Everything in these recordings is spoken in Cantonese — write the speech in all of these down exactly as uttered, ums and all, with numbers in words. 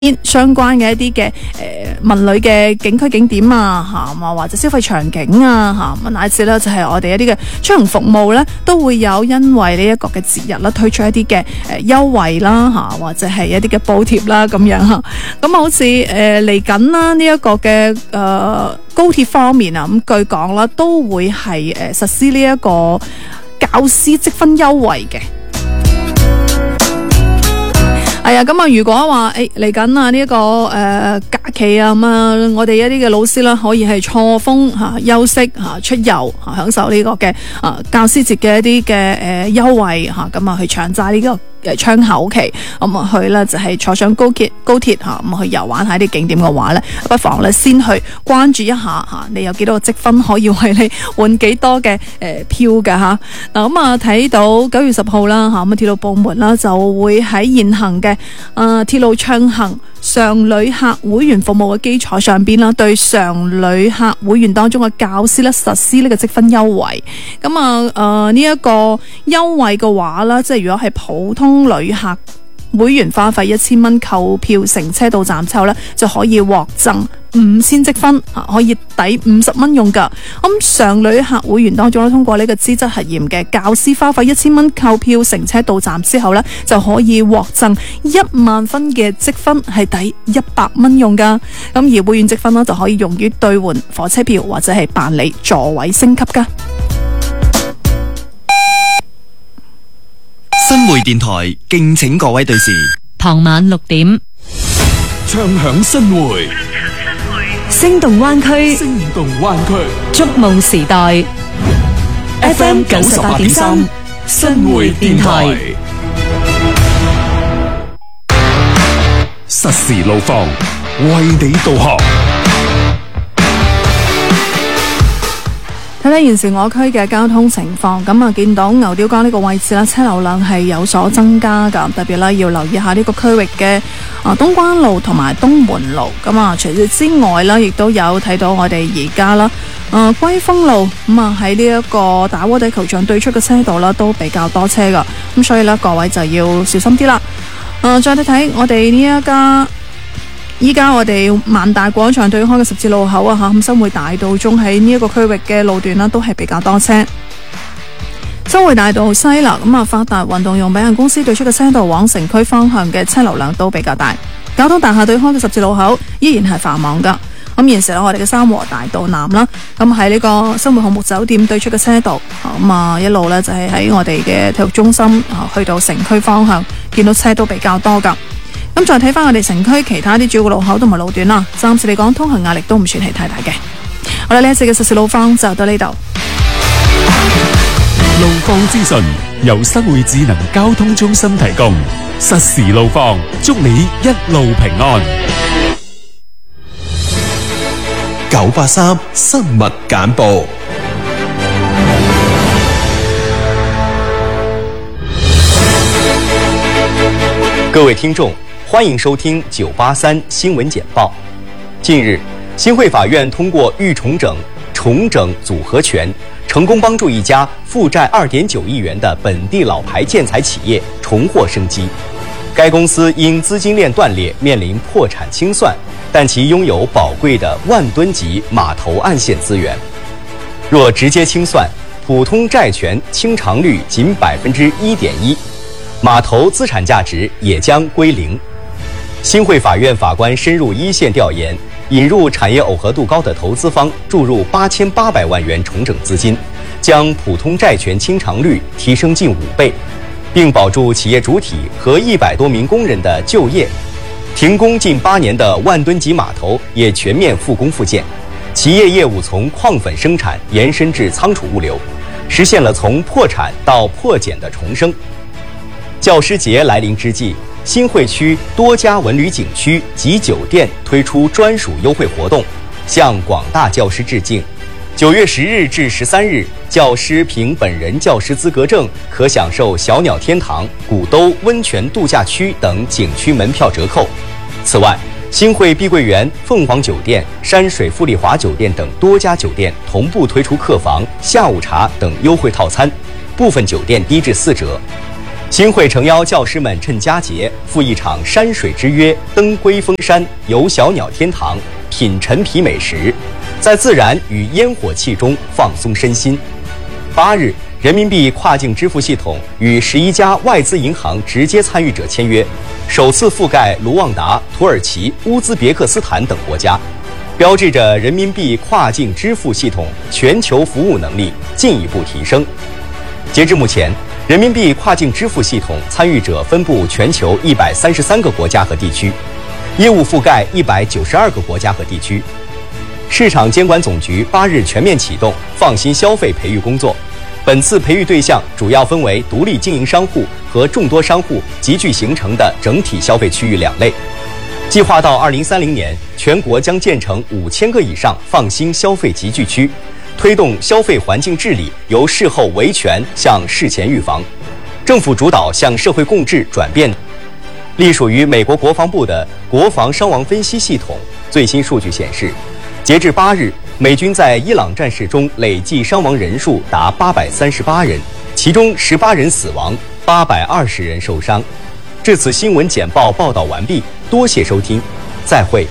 相關嘅一啲嘅誒文旅嘅景區景點啊，嚇啊或者消費場景啊，嚇乃至咧就係我哋一啲嘅出行服務咧，都會有因為呢一個嘅節日啦，推出一啲嘅誒優惠啦，嚇或者係一啲嘅補貼啦咁樣嚇。咁好似誒嚟緊啦呢一個嘅誒、呃、高鐵方面啊，咁據講啦都會係誒實施呢一個教師積分優惠嘅。係啊，咁啊，如果話誒嚟緊啊呢一個誒、呃、假期啊咁啊，我哋一啲嘅老師啦，可以係錯峰吓休息吓出遊吓，享受呢個嘅啊教師節嘅一啲嘅誒優惠吓，咁啊去長揸呢個誒窗口期，咁啊去咧就係坐上高鐵高鐵吓，咁去遊玩下啲景點嘅話咧，不妨咧先去關注一下吓，你有幾多個積分可以為你換幾多嘅誒票㗎吓。嗱咁啊睇到九月十號啦吓，咁啊鐵路部門啦就會喺現行嘅誒鐵路暢行常旅客會員服務嘅基礎上邊啦，對常旅客會員當中嘅教師咧實施呢個積分優惠。咁啊誒呢一個優惠嘅話啦，即係如果係普通旅客會員花費一千蚊購票乘車到站之後咧，就可以獲贈五千積分，可以抵五十蚊用噶。咁常旅客會員當中咧，通過呢個資質核驗嘅教師花費一千蚊購票乘車到站之後咧，就可以獲贈一萬分嘅積分，係抵一百蚊用噶。咁而會員積分咧就可以用於兌換火車票或者係辦理座位升級噶。 新會電台敬請各位對視， 傍晚六點， 唱響新會， 聲動灣區， 聲動灣區， 觸夢時代 ，F M 九十八點三，新會電台， 實時路況，為你導航。 睇睇現時我區嘅交通情況，咁啊見到牛屌角呢個位置啦，車流量係有所增加噶，特別啦要留意下呢個區域嘅啊東關路同埋東門路。咁啊除此之外啦，亦都有睇到我哋而家啦，啊歸豐路咁啊喺呢一個打窩底球場對出嘅車道啦，都比較多車噶，咁所以呢，各位就要小心啲啦。啊再睇睇我哋呢一家。依家我哋萬大廣場對開嘅十字路口啊，吓咁新會大道中喺呢一個區域嘅路段啦，都係比較多車。新會大道西啦，咁啊發達運動用品有限公司對出嘅車道往城區方向嘅車流量都比較大。交通大廈對開嘅十字路口依然係繁忙噶。咁現時我哋嘅三和大道南啦，咁喺呢個新會項目酒店對出嘅車道，咁啊一路呢就係喺我哋嘅體育中心去到城區方向，見到車都比較多噶。咁再睇翻我哋城區其他啲主要路口同埋路段啦，暫時嚟講通行壓力都唔算係太大嘅。我哋呢一次嘅實時路況就到呢度。 路況資訊由新會智能交通中心提供，實時路況，祝你一路平安。 九八三新聞簡報。 各位聽眾，歡迎收聽九八三新聞簡報。近日，新會法院通過預重整重整組合拳，成功幫助一家負債二點九億元的本地老牌建材企業重獲生機。該公司因資金鏈斷裂面臨破產清算，但其擁有寶貴的萬噸級碼頭岸線資源。若直接清算，普通債權清償率僅百分之一點一，碼頭資產價值也將歸零。新會法院法官深入一線調研，引入產業耦合度高的投資方注入八千八百萬元重整資金，將普通債權清償率提升近五倍，並保住企業主體和一百多名工人的就業。停工近八年的萬噸級碼頭也全面復工復建，企業業務從礦粉生產延伸至倉儲物流，實現了從破產到破繭的重生。教師節來臨之際，新會區多家文旅景區及酒店推出專屬優惠活動，向廣大教師致敬。九月十日至十三日，教師憑本人教師資格證，可享受小鳥天堂、古兜溫泉度假區等景區門票折扣。此外，新會碧桂園、鳳凰酒店、山水富麗華酒店等多家酒店同步推出客房、下午茶等優惠套餐，部分酒店低至四折。 新会诚邀教师们趁佳节赴一场山水之约，登龟峰山，游小鸟天堂，品陈皮美食，在自然与烟火气中放松身心。八日，人民币跨境支付系统与十一家外资银行直接参与者签约，首次覆盖卢旺达、土耳其、乌兹别克斯坦等国家，标志着人民币跨境支付系统全球服务能力进一步提升。截至目前，人民币跨境支付系统参与者分布全球一百三十三个国家和地区，业务覆盖一百九十二个国家和地区。市场监管总局八日全面启动放心消费培育工作。本次培育对象主要分为独立经营商户和众多商户集聚形成的整体消费区域两类。计划到二零三零年，全国将建成五千个以上放心消费集聚区，推动消费环境治理由事后维权向事前预防，政府主导向社会共治转变。隶属于美国国防部的国防伤亡分析系统最新数据显示，截至八日，美军在伊朗战事中累计伤亡人数达八百三十八人，其中十八人死亡，八百二十人受伤。至此新闻简報報道完畢，多謝收聽，再會。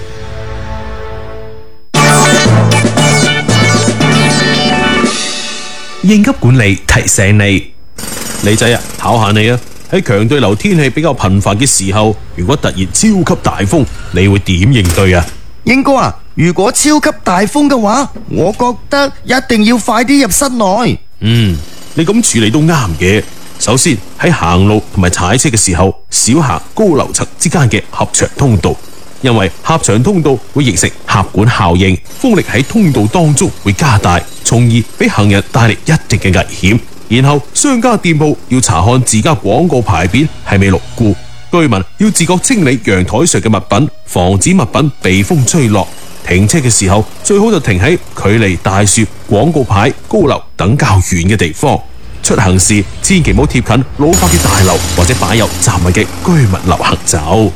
應急管理提醒你， 李仔啊，考下你啊！喺強對流天氣比較頻繁嘅時候，如果突然超級大風，你會點應對啊？ 英哥啊，如果超級大風嘅話，我覺得一定要快啲入室內。 嗯，你咁處理都啱嘅。首先喺行路同埋踩車嘅時候，少行高樓層之間嘅狹長通道，因為狹長通道會形成狹管效應，風力喺通道當中會加大，從而俾行人帶嚟一定嘅危險。然後商家店鋪要查看自家廣告牌匾係咪牢固，居民要自覺清理陽台上嘅物品，防止物品被風吹落。停車嘅時候最好就停喺距離大樹、廣告牌、高樓等較遠嘅地方。出行時千祈唔好貼近老化嘅大樓或者擺有雜物嘅居民樓行走。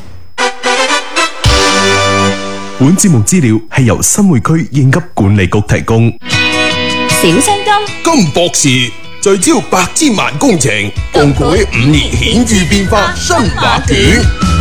本節目資料係由新會區應急管理局提供。 小青金金博士聚焦百千萬工程，共繪五年顯著變化新畫卷。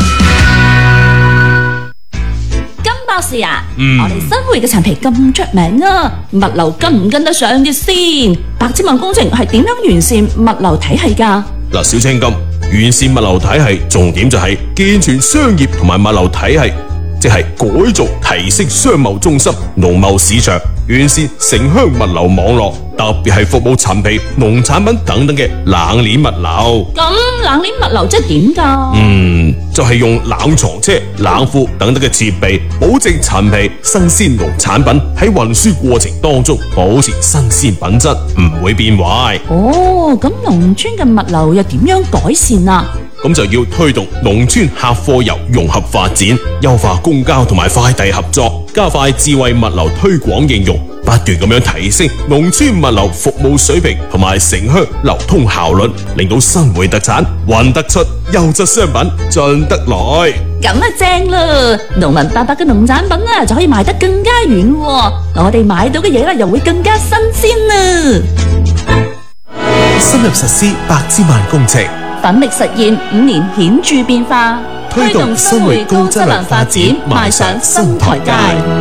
金博士啊， 嗯我哋新會嘅陳皮咁出名啊，物流跟唔跟得上嘅先？百千萬工程係點樣完善物流體系㗎？ 嗱，小青金，完善物流體系重點就係健全商業同埋物流體系，即係改造提升商貿中心、農貿市場，完善城鄉物流網絡，特別係服務陳皮、農產品等等嘅冷鏈物流。 咁冷鏈物流即係點㗎？ 嗯，就係、是、用冷藏車、冷庫等等嘅設備，保證陳皮、新鮮農產品喺運輸過程當中保持新鮮品質，唔會變壞。 哦，咁農村嘅物流又點樣改善啊？ 咁就要推動農村客貨郵融合發展，優化公交同埋快遞合作，加快智慧物流推廣應用，不斷咁樣提升農村物流服務水平同埋城鄉流通效率，令到新會特產運得出，優質商品進得來。 咁啊正啦，農民伯伯嘅農產品啊就可以賣得更加遠喎，我哋買到嘅嘢咧又會更加新鮮啦。 深入實施百千萬工程， 奮力實現五年顯著變化， 推動新會高質量發展邁上新台階。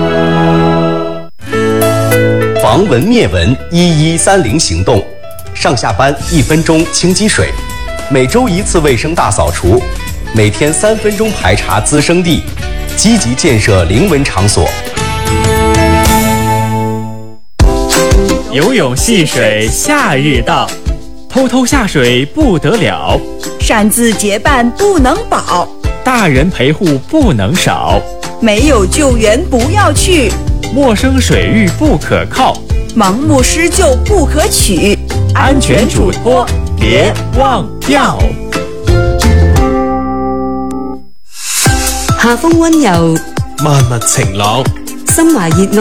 防蚊滅蚊一一三零行動，上下班一分鐘清積水，每週一次衛生大掃除，每天三分鐘排查滋生地，積極建設零蚊場所。 游泳戲水夏日到，偷偷下水不得了， 擅自結伴不能保， 大人陪護不能少， 沒有救援不要去， 陌生水域不可靠， 盲目施救不可取， 安全嘱託別忘掉。 夏風溫柔， 萬物晴朗， 心懷熱